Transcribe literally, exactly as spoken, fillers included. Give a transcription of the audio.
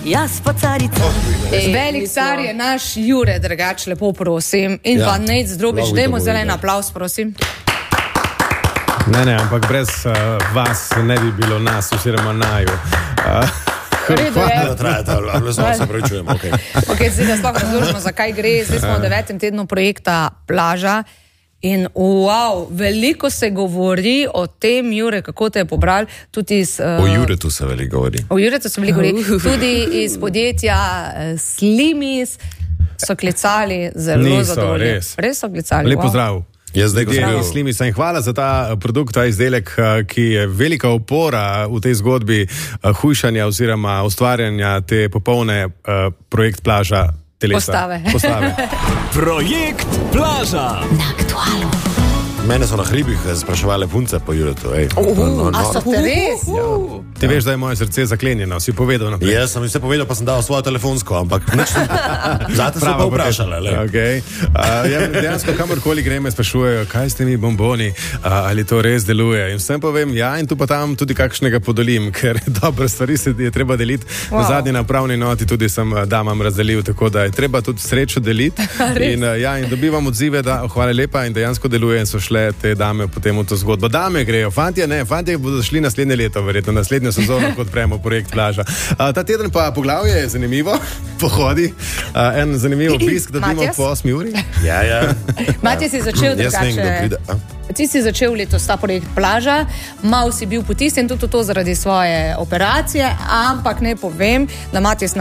jaz pa carica. Velik car je naš Jure, drugač lepo prosim. In ja, pa Nejc Drobič, dajmo zelen aplavz, prosim. Ne, ne, ampak brez uh, vas ne bi bilo nas, oziroma naju. Uh, Hvala, traja ta, ali samo se pravičujem, okej. Ok, zdaj da sploh razložimo, zakaj gre. Zdaj smo v devetem tednu projekta Plaža in wow, veliko se govori o tem, Jure, kako te je pobral, tudi iz... Uh, o Juretu se veliko govori. O Juretu se veliko govori, tudi iz podjetja uh, Slimis so klicali zelo zadovoljni. Niso, res. Res so klicali. Lep Wow. pozdrav. Jaz zdaj, ko sem bil... Slimisa in hvala za ta produkt, ta izdelek, ki je velika opora v tej zgodbi hujšanja oziroma ustvarjanja te popolne uh, projekt Plaža telesa. Postave. Postave. Projekt Plaža Na Aktualu. Mene so na hribih spraševali punce po Juretu, ej. Uh, No, no, a so no. te res? Ja. Ti veš, da je moje srce zaklenjeno, si povedal naprej. Jaz sem vse povedal, pa sem dal svojo telefonsko, ampak nič sem... Zate so pa vprašali, le. Okay. Uh, ja, dejansko, kamorkoli grem, me sprašujejo, kaj s temi bomboni, uh, ali to res deluje. In vsem povem, ja, in tu pa tam tudi kakšnega podolim, ker dobre stvari se je treba deliti. Wow. Na zadnji na pravni noti tudi sem damam razdelil, tako da je treba tudi srečo deliti. in, uh, ja, in dobivam odzive, da oh, hvala lepa in dejansko deluje in so šle te dame potem v to zgodbo. Dame grejo, fantje ne, fantje bodo šli naslednje leto, verjetno naslednjo sezono, kot prejmo projekt Plaža. Uh, ta teden pa poglavje je zanimivo, pohodi, uh, en zanimiv obisk, da dobimo po osmi uri. Ja, ja. Matej si začel Jaz ne vem, kdo drugače. pride. A? Ti si začel letos ta projekt Plaža, mal si bil potisnjen tudi to zaradi svoje operacije, ampak ne povem, da Matej